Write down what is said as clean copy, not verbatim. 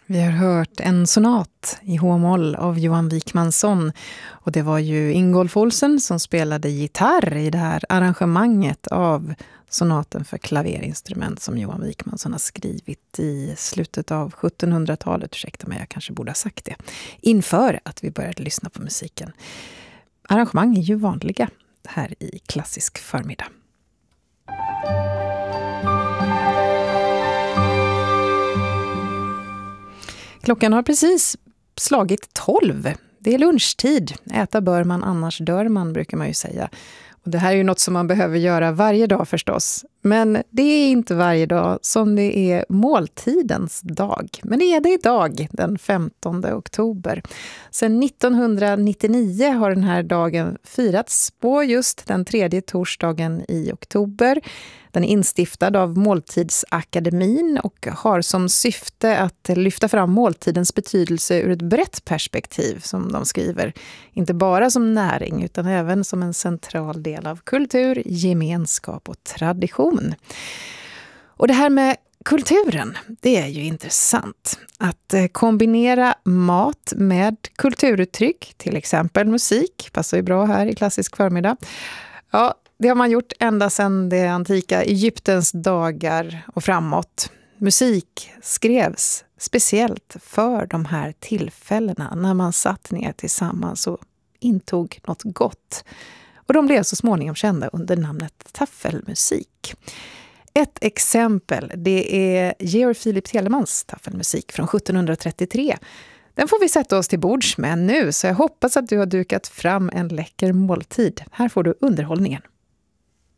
Vi har hört en sonat i H-moll av Johan Wijkmansson. Och det var ju Ingolf Olsen som spelade gitarr i det här arrangemanget av sonaten för klaverinstrument som Johan Wijkmansson har skrivit i slutet av 1700-talet. Ursäkta mig, jag kanske borde ha sagt det. Inför att vi började lyssna på musiken. Arrangemang är ju vanliga här i Klassisk förmiddag. Klockan har precis slagit 12. Det är lunchtid. Äta bör man, annars dör man, brukar man ju säga. Och det här är ju något som man behöver göra varje dag förstås. Men det är inte varje dag som det är måltidens dag. Men det är det idag, den 15 oktober. Sedan 1999 har den här dagen firats på just den tredje torsdagen i oktober. Den är instiftad av Måltidsakademin och har som syfte att lyfta fram måltidens betydelse ur ett brett perspektiv, som de skriver. Inte bara som näring utan även som en central del av kultur, gemenskap och tradition. Och det här med kulturen, det är ju intressant. Att kombinera mat med kulturuttryck, till exempel musik, passar ju bra här i Klassisk förmiddag. Ja, det har man gjort ända sedan det antika Egyptens dagar och framåt. Musik skrevs speciellt för de här tillfällena när man satt ner tillsammans och intog något gott. Och de blev så småningom kända under namnet taffelmusik. Ett exempel, det är Georg Philipp Telemans taffelmusik från 1733. Den får vi sätta oss till bords med nu, så jag hoppas att du har dukat fram en läcker måltid. Här får du underhållningen.